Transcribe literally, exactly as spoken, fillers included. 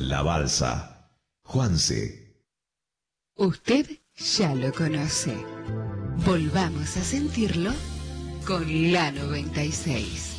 La Balsa. Juanse. Usted ya lo conoce. Volvamos a sentirlo con la noventa y seis.